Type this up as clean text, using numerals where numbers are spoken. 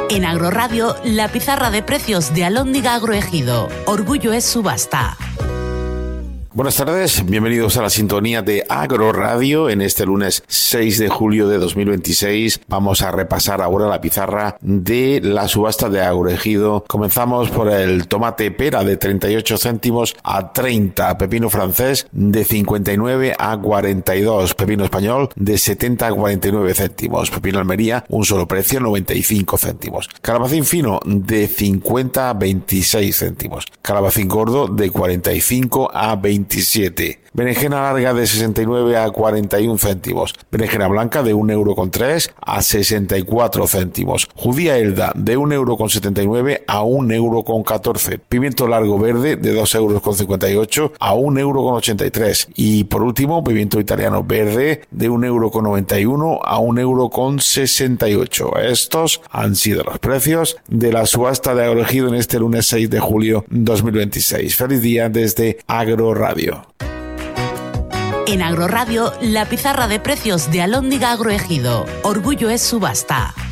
En Agroradio, la pizarra de precios de Alhóndiga Agroejido. Orgullo es subasta. Buenas tardes, bienvenidos a la sintonía de Agroradio. En este lunes 6 de julio de 2026 vamos a repasar ahora la pizarra de la subasta de Agroejido. Comenzamos por el tomate pera de 38 céntimos a 30, pepino francés de 59 a 42, pepino español de 70 a 49 céntimos, pepino Almería un solo precio, 95 céntimos, calabacín fino de 50 a 26 céntimos, calabacín gordo de 45 a 27, berenjena larga de 69 a 41 céntimos, berenjena blanca de 1,3 € a 64 céntimos, judía Elda de 1,79 € a 1,14 €, pimiento largo verde de 2,58 € a 1,83 € y por último pimiento italiano verde de 1,91 € a 1,68 €. Estos han sido los precios de la subasta de Agroejido en este lunes 6 de julio 2026. Feliz día desde Agroradio. En Agroradio, la pizarra de precios de Alhóndiga Agroejido. Orgullo es subasta.